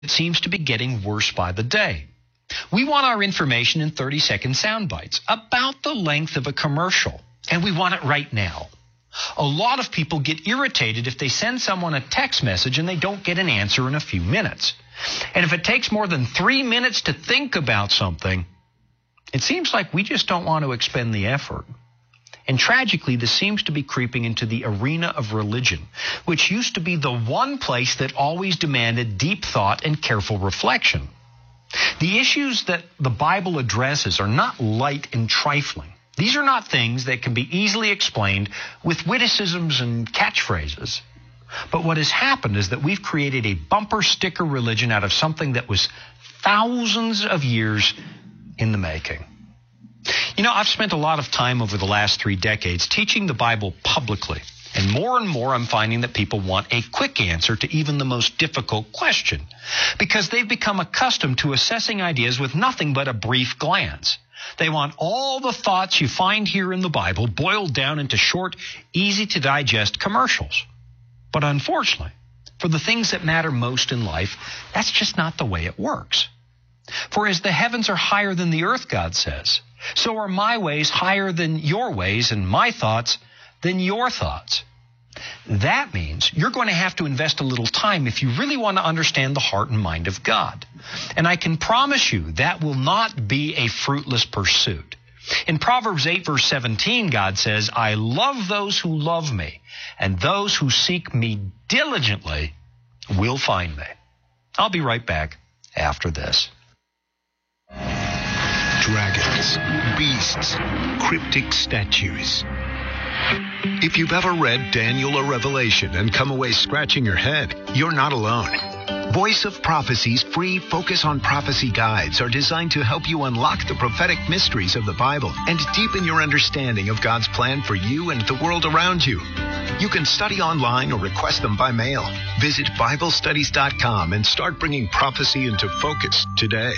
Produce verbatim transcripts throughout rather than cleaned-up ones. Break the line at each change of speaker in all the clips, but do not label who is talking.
It seems to be getting worse by the day. We want our information in thirty-second sound bites, about the length of a commercial, and we want it right now. A lot of people get irritated if they send someone a text message and they don't get an answer in a few minutes. And if it takes more than three minutes to think about something, it seems like we just don't want to expend the effort. And tragically, this seems to be creeping into the arena of religion, which used to be the one place that always demanded deep thought and careful reflection. The issues that the Bible addresses are not light and trifling. These are not things that can be easily explained with witticisms and catchphrases. But what has happened is that we've created a bumper sticker religion out of something that was thousands of years in the making. You know, I've spent a lot of time over the last three decades teaching the Bible publicly. And more and more I'm finding that people want a quick answer to even the most difficult question, because they've become accustomed to assessing ideas with nothing but a brief glance. They want all the thoughts you find here in the Bible boiled down into short, easy-to-digest commercials. But unfortunately, for the things that matter most in life, that's just not the way it works. For as the heavens are higher than the earth, God says, so are my ways higher than your ways, and my thoughts than your thoughts. That means you're going to have to invest a little time if you really want to understand the heart and mind of God. And I can promise you that will not be a fruitless pursuit. In Proverbs eight, verse seventeen, God says, I love those who love me, and those who seek me diligently will find me. I'll be right back after this.
Dragons, beasts, cryptic statues. If you've ever read Daniel or Revelation and come away scratching your head, you're not alone. Voice of Prophecy's free Focus on Prophecy guides are designed to help you unlock the prophetic mysteries of the Bible and deepen your understanding of God's plan for you and the world around you. You can study online or request them by mail. Visit Bible Studies dot com and start bringing prophecy into focus today.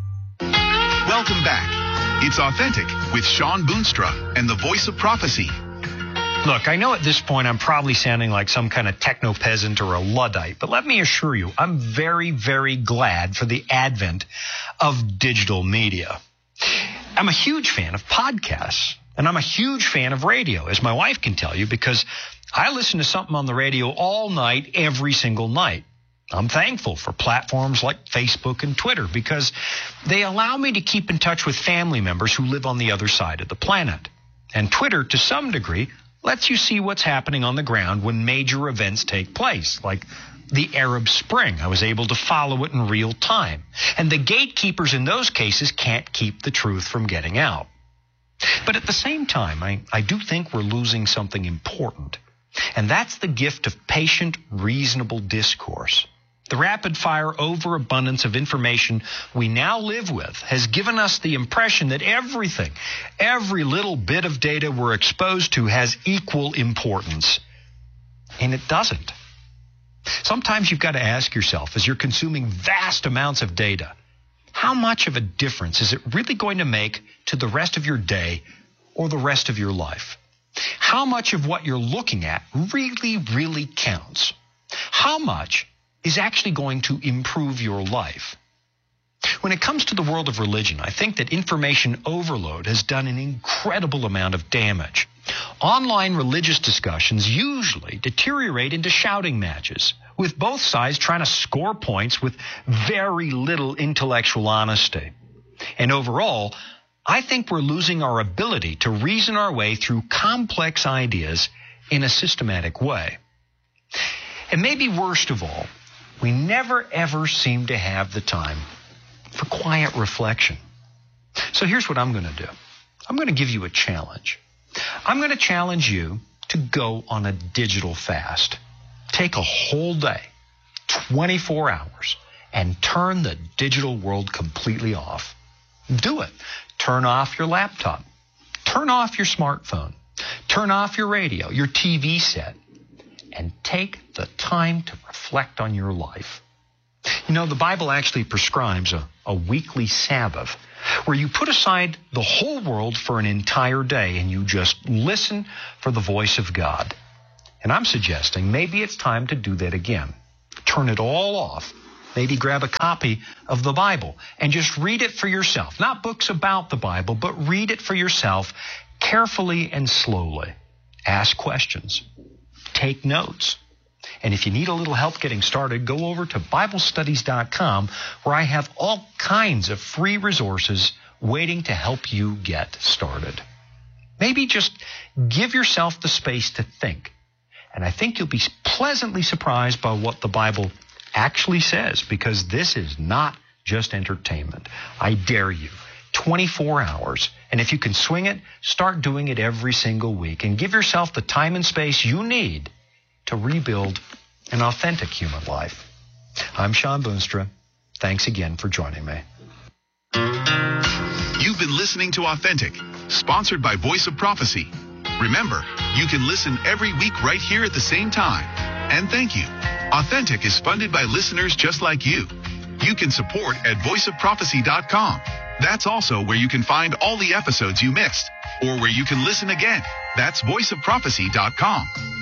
Welcome back. It's Authentic with Sean Boonstra and the Voice of Prophecy.
Look, I know at this point I'm probably sounding like some kind of techno-peasant or a Luddite, but let me assure you, I'm very, very glad for the advent of digital media. I'm a huge fan of podcasts, and I'm a huge fan of radio, as my wife can tell you, because I listen to something on the radio all night, every single night. I'm thankful for platforms like Facebook and Twitter because they allow me to keep in touch with family members who live on the other side of the planet. And Twitter, to some degree, lets you see what's happening on the ground when major events take place, like the Arab Spring. I was able to follow it in real time. And the gatekeepers in those cases can't keep the truth from getting out. But at the same time, I, I do think we're losing something important. And that's the gift of patient, reasonable discourse. The rapid-fire overabundance of information we now live with has given us the impression that everything, every little bit of data we're exposed to has equal importance. And it doesn't. Sometimes you've got to ask yourself, as you're consuming vast amounts of data, how much of a difference is it really going to make to the rest of your day or the rest of your life? How much of what you're looking at really, really counts? How much is actually going to improve your life? When it comes to the world of religion, I think that information overload has done an incredible amount of damage. Online religious discussions usually deteriorate into shouting matches, with both sides trying to score points with very little intellectual honesty. And overall, I think we're losing our ability to reason our way through complex ideas in a systematic way. And maybe worst of all, we never ever seem to have the time for quiet reflection. So here's what I'm going to do. I'm going to give you a challenge. I'm going to challenge you to go on a digital fast. Take a whole day, twenty-four hours, and turn the digital world completely off. Do it. Turn off your laptop. Turn off your smartphone. Turn off your radio, your T V set, and take the time to reflect on your life. You know, the Bible actually prescribes a, a weekly Sabbath where you put aside the whole world for an entire day and you just listen for the voice of God. And I'm suggesting maybe it's time to do that again. Turn it all off maybe grab a copy of the Bible and just read it for yourself. Not books about the Bible, but read it for yourself carefully and slowly. Ask questions. Take notes. And if you need a little help getting started, go over to Bible Studies dot com, where I have all kinds of free resources waiting to help you get started. Maybe just give yourself the space to think. And I think you'll be pleasantly surprised by what the Bible actually says, because this is not just entertainment. I dare you. twenty-four hours. And if you can swing it, start doing it every single week and give yourself the time and space you need to rebuild an authentic human life. I'm Shawn Boonstra. Thanks again for joining me.
You've been listening to Authentic, sponsored by Voice of Prophecy. Remember, you can listen every week right here at the same time. And thank you. Authentic is funded by listeners just like you. You can support at voice of prophecy dot com. That's also where you can find all the episodes you missed, or where you can listen again. That's voice of prophecy dot com.